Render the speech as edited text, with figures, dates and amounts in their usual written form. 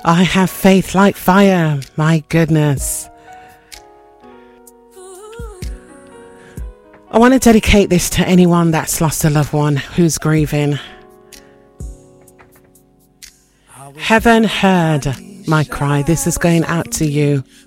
I have faith like fire. My goodness. I want to dedicate this to anyone that's lost a loved one, who's grieving. Heaven heard my cry. This is going out to you.